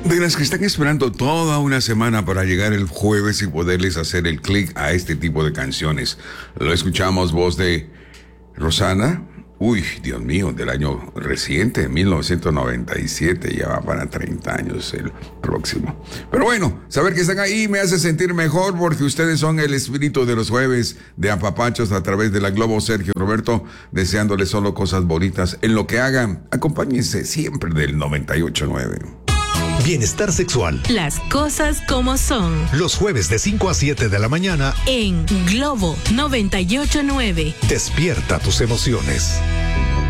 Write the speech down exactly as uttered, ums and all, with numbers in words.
De las que están esperando toda una semana para llegar el jueves y poderles hacer el clic a este tipo de canciones. Lo escuchamos, voz de Rosana. Uy, Dios mío, del año reciente, mil novecientos noventa y siete, ya va para treinta años el próximo. Pero bueno, saber que están ahí me hace sentir mejor porque ustedes son el espíritu de los jueves de apapachos a través de la Globo. Sergio Roberto, deseándoles solo cosas bonitas en lo que hagan. Acompáñense siempre del noventa y ocho nueve. Bienestar sexual. Las cosas como son. Los jueves de cinco a siete de la mañana en Globo noventa y ocho nueve. Despierta tus emociones.